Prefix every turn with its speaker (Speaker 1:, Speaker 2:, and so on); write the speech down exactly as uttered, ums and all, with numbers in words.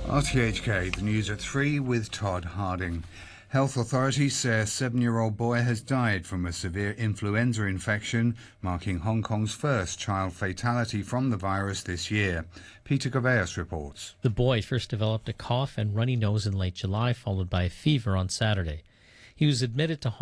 Speaker 1: R T H K, the news at three with Todd Harding. Health authorities say a seven-year-old boy has died from a severe influenza infection, marking Hong Kong's first child fatality from the virus this year. Peter Gaveas reports.
Speaker 2: The boy first developed a cough and runny nose in late July, followed by a fever on Saturday. He was admitted to